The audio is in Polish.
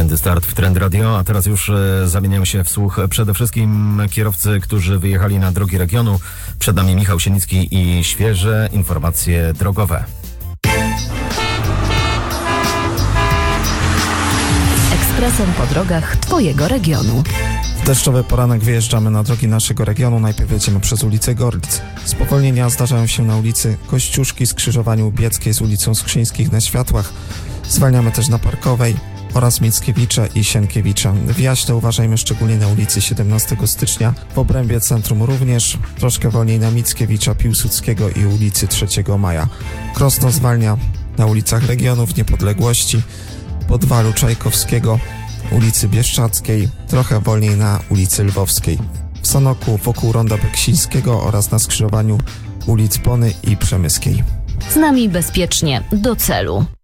Tędy start w Trend Radio, a teraz już zamieniają się w słuch przede wszystkim kierowcy, którzy wyjechali na drogi regionu. Przed nami Michał Sienicki i świeże informacje drogowe. Ekspresem po drogach Twojego regionu. W deszczowy poranek wyjeżdżamy na drogi naszego regionu. Najpierw jedziemy przez ulicę Gorlic. Spowolnienia zdarzają się na ulicy Kościuszki, skrzyżowaniu Bieckiej z ulicą Skrzyńskich na światłach. Zwalniamy też na Parkowej oraz Mickiewicza i Sienkiewicza. W Jaśle uważajmy szczególnie na ulicy 17 stycznia. W obrębie centrum również. Troszkę wolniej na Mickiewicza, Piłsudskiego i ulicy 3 Maja. Krosno zwalnia na ulicach regionów Niepodległości, Podwalu Czajkowskiego, ulicy Bieszczackiej, trochę wolniej na ulicy Lwowskiej. W Sanoku wokół Ronda Beksińskiego oraz na skrzyżowaniu ulic Pony i Przemyskiej. Z nami bezpiecznie do celu.